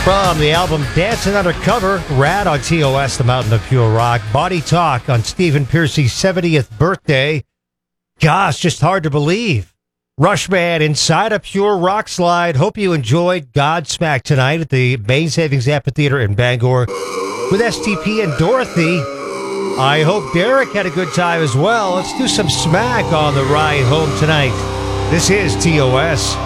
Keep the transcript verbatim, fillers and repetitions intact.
From the album Dancing Undercover, Rad on T O S, the Mountain of Pure Rock. Body Talk on Stephen Pearcy's seventieth birthday. Gosh, just hard to believe. Rushman, Inside a Pure Rock Slide. Hope you enjoyed Godsmack tonight at the Main Savings Amphitheater in Bangor with S T P and Dorothy. I hope Derek had a good time as well. Let's do some smack on the ride home tonight. This is T O S.